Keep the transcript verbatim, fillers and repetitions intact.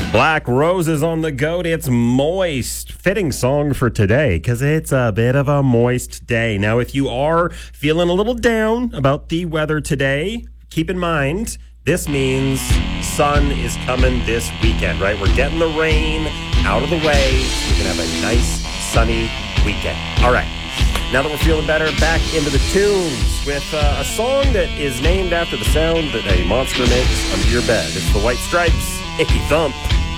Black Roses on the Goat. It's moist. Fitting song for today because it's a bit of a moist day. Now, if you are feeling a little down about the weather today, keep in mind this means sun is coming this weekend, right? We're getting the rain out of the way. We can have a nice sunny weekend. All right. Now that we're feeling better, back into the tunes with uh, a song that is named after the sound that a monster makes under your bed. It's the White Stripes, Icky Thump.